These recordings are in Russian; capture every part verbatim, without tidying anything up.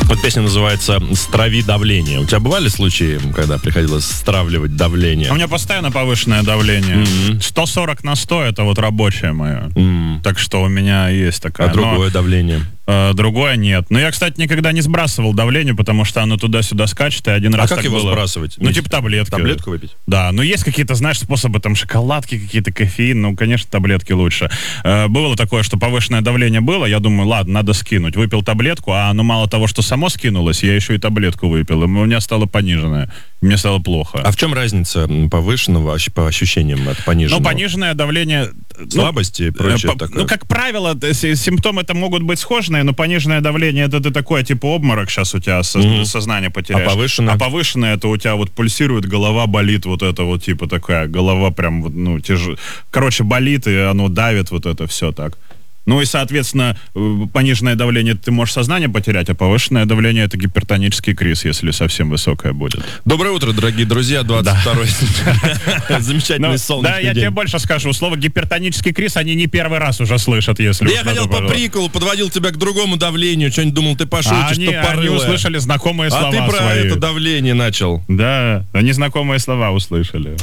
Вот песня называется «Страви давление». У тебя бывали случаи, когда приходилось стравливать давление? У меня постоянно повышенное давление. Mm-hmm. сто сорок на сто это вот рабочее мое. Mm-hmm. Так что у меня есть такая. А другое но, давление? Э, другое нет. Но я, кстати, никогда не сбрасывал давление, потому что оно туда-сюда скачет, и один а раз как так его было. сбрасывать? Ну, типа таблетки. Таблетку выпить? Да, но есть какие-то, знаешь, способы, там, шоколадки какие-то, кофеин, ну, конечно, таблетки лучше. Э, было такое, что повышенное давление было, я думаю, ладно, надо скинуть. Выпил таблетку, а оно мало того, что само скинулось, я еще и таблетку выпил, и у меня стало пониженное. Мне стало плохо. А в чем разница повышенного по ощущениям от пониженного? Ну, пониженное давление... Слабости ну, и прочее по, такое. Ну, как правило, симптомы это могут быть схожие, но пониженное давление это ты такое, типа обморок сейчас у тебя, со, mm-hmm. сознание потеряешь. А повышенное? А повышенное это у тебя вот пульсирует, голова болит, вот это вот типа такая, голова прям, вот, ну, тяж... Короче, болит, и оно давит, вот это все так. Ну и, соответственно, пониженное давление ты можешь сознание потерять, а повышенное давление это гипертонический криз, если совсем высокое будет. Доброе утро, дорогие друзья, двадцать второе Замечательный солнечный Да, я тебе больше скажу, слово гипертонический криз они не первый раз уже слышат, если... Я хотел по приколу, подводил тебя к другому давлению, что-нибудь думал, ты пошутишь, что порылое. Они услышали знакомые слова свои. А ты про это давление начал. Да, они знакомые слова услышали.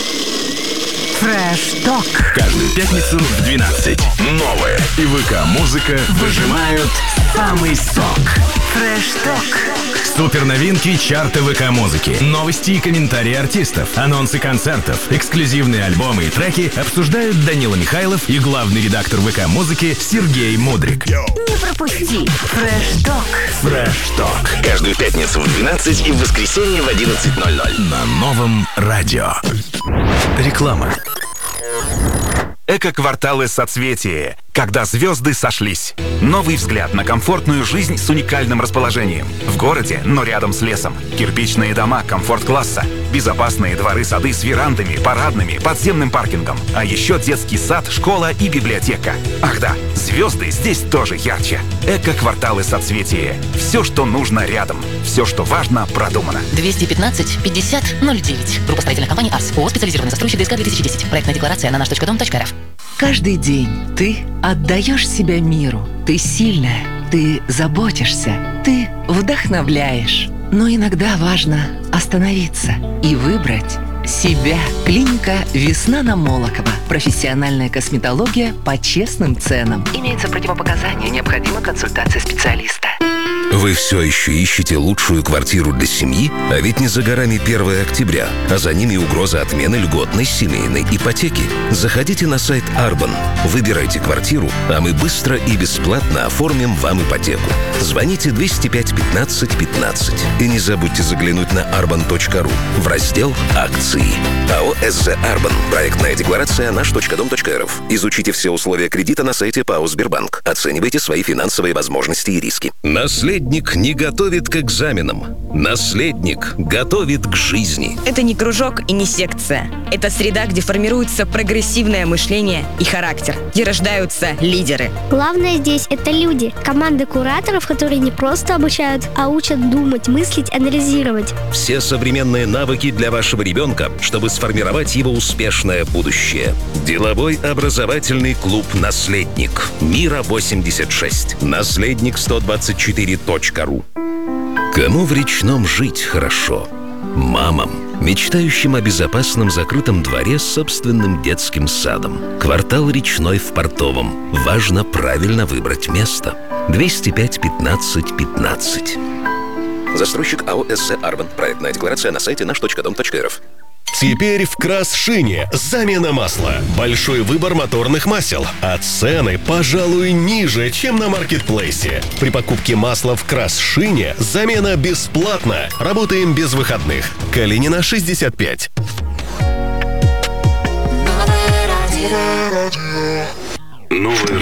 Фреш-ток. Каждую пятницу в двенадцать. Новая и ВК-музыка выжимают самый сок. Фреш-ток. Супер новинки чарта ВК-музыки. Новости и комментарии артистов. Анонсы концертов. Эксклюзивные альбомы и треки обсуждают Данила Михайлов и главный редактор ВК-музыки Сергей Мудрик. Не пропусти. Фреш-ток. Фреш-ток. Каждую пятницу в двенадцать и в воскресенье в одиннадцать ноль ноль. На новом радио. Реклама. Эко-кварталы соцветия. Когда звезды сошлись. Новый взгляд на комфортную жизнь с уникальным расположением. В городе, но рядом с лесом. Кирпичные дома комфорт-класса. Безопасные дворы-сады с верандами, парадными, подземным паркингом. А еще детский сад, школа и библиотека. Ах да, звезды здесь тоже ярче. Эко-кварталы соцветия. Все, что нужно рядом. Все, что важно, продумано. двести пятнадцать пятьдесят ноль девять. Группа строительных компаний «Арс». ООО «Специализированный застройщик ДСК две тысячи десять». Проектная декларация на наш точка дом точка рф. Каждый день ты отдаешь себя миру. Ты сильная, ты заботишься, ты вдохновляешь. Но иногда важно остановиться и выбрать себя. Клиника «Весна» на Молокова. Профессиональная косметология по честным ценам. Имеются противопоказания, необходима консультация специалиста. Вы все еще ищете лучшую квартиру для семьи? А ведь не за горами первое октября, а за ними угроза отмены льготной семейной ипотеки. Заходите на сайт Арбан, выбирайте квартиру, а мы быстро и бесплатно оформим вам ипотеку. Звоните двести пять пятнадцать пятнадцать и не забудьте заглянуть на арбан точка ру в раздел «Акции». АО «СЗ Арбан». Проектная декларация наш точка дом точка рф. Изучите все условия кредита на сайте ПАО «Сбербанк». Оценивайте свои финансовые возможности и риски. Наследник не готовит к экзаменам. Наследник готовит к жизни. Это не кружок и не секция. Это среда, где формируется прогрессивное мышление и характер, где рождаются лидеры. Главное здесь — это люди. Команда кураторов, которые не просто обучают, а учат думать, мыслить, анализировать. Все современные навыки для вашего ребенка, чтобы сформировать его успешное будущее. Деловой образовательный клуб «Наследник». Мира восемьдесят шесть. Наследник сто двадцать четыре точка ру. Кому в Речном жить хорошо? Мамам, мечтающим о безопасном закрытом дворе с собственным детским садом. Квартал Речной в Портовом. Важно правильно выбрать место. двести пять пятнадцать пятнадцать. Застройщик АО «СЗ Арбан». Проектная декларация на сайте наш точка дом точка рф. Теперь в Красшине замена масла. Большой выбор моторных масел, а цены, пожалуй, ниже, чем на маркетплейсе. При покупке масла в Красшине замена бесплатна. Работаем без выходных. Калинина, шестьдесят пять. Новое